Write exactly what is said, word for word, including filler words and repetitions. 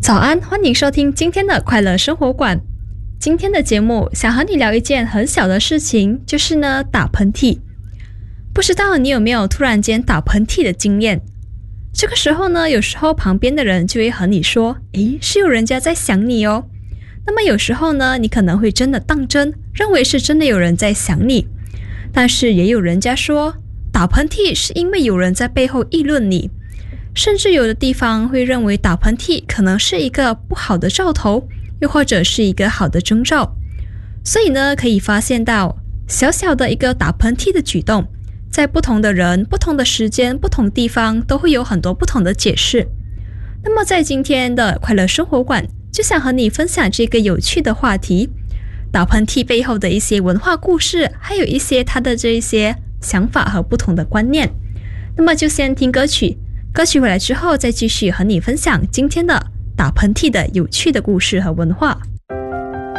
早安，欢迎收听今天的快乐生活馆。今天的节目想和你聊一件很小的事情，就是呢打喷嚏。不知道你有没有突然间打喷嚏的经验？这个时候呢，有时候旁边的人就会和你说，诶，是有人家在想你哦。那么有时候呢，你可能会真的当真，认为是真的有人在想你。但是也有人家说，打喷嚏是因为有人在背后议论你。甚至有的地方会认为打喷嚏可能是一个不好的兆头，又或者是一个好的征兆。所以呢，可以发现到小小的一个打喷嚏的举动，在不同的人、不同的时间、不同地方都会有很多不同的解释。那么在今天的快乐生活馆，就想和你分享这个有趣的话题，打喷嚏背后的一些文化故事，还有一些他的这一些想法和不同的观念。那么就先听歌曲，歌曲回来之后再继续和你分享今天的打喷嚏的有趣的故事和文化。